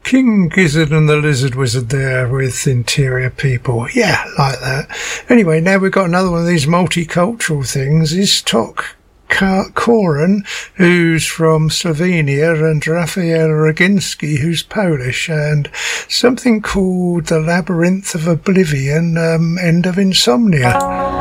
King Gizzard and the Lizard Wizard there with Interior People. Yeah, like that. Anyway, now we've got another one of these multicultural things. Is Tok Koren, who's from Slovenia, and Rafael Roginski, who's Polish, and something called The Labyrinth of Oblivion, End of Insomnia.